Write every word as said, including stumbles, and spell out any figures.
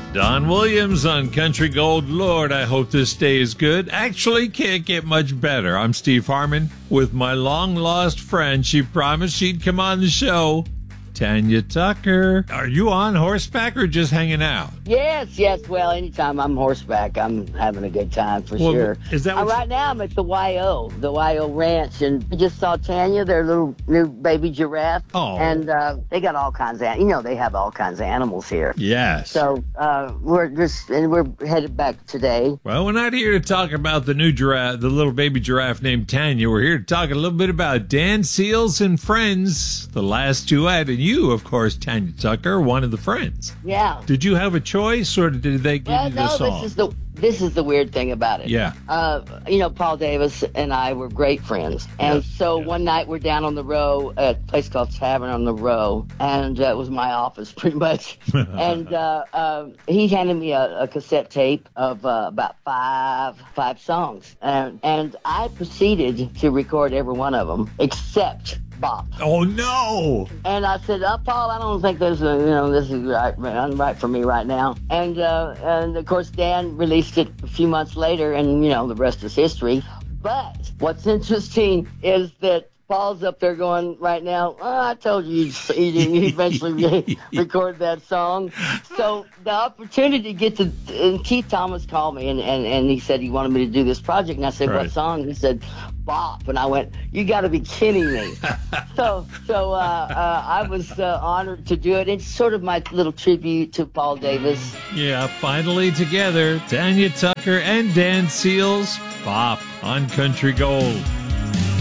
Don Williams on Country Gold. Lord, I hope this day is good. Actually, can't get much better. I'm Steve Harmon with my long-lost friend. She promised she'd come on the show, Tanya Tucker. Are you on horseback or just hanging out? Yes, yes. Well, anytime I'm horseback, I'm having a good time for well, sure. Is that uh, what right now? I'm at the Y O, the Y O Ranch, and I just saw Tanya, their little new baby giraffe. Oh. And uh, they got all kinds of, you know, they have all kinds of animals here. Yes. So uh, we're just, and we're headed back today. Well, we're not here to talk about the new giraffe, the little baby giraffe named Tanya. We're here to talk a little bit about Dan Seals and Friends, the last duet, and you, of course, Tanya Tucker, one of the friends. Yeah. Did you have a choice, or did they give Well, you the no, song? this is the this is the weird thing about it. Yeah. Uh, you know, Paul Davis and I were great friends, and Yes, so yes. one night we're down on the row at a place called Tavern on the Row, and uh, it was my office pretty much. and uh, uh, he handed me a, a cassette tape of uh, about five five songs, and and I proceeded to record every one of them except Bop. Oh, no! And I said, uh, Paul, I don't think this, uh, you know, this is right, right for me right now. And uh, and of course, Dan released it a few months later, and you know, the rest is history. But what's interesting is that Paul's up there going right now, oh, I told you you'd, you'd eventually record that song. So the opportunity to get to, and Keith Thomas called me and, and, and he said he wanted me to do this project. And I said, Right. what song? He said, Bop. And I went, you got to be kidding me. so so uh, uh, I was uh, honored to do it. It's sort of my little tribute to Paul Davis. Yeah, finally together, Tanya Tucker and Dan Seals, Bop on Country Gold.